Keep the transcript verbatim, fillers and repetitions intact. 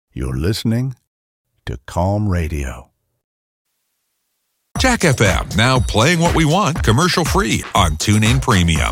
You're listening to Calm Radio. Jack F M, now playing what we want commercial free on TuneIn Premium.